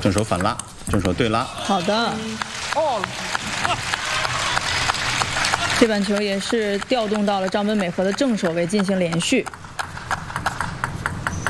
正手反拉，正手对拉。 好的。这板球也是调动到了张本美和的正手位进行连续。